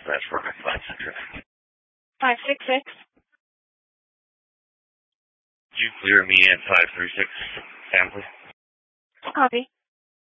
That's perfect. 566. 566. Could you clear me at 536, Sam, please? Copy.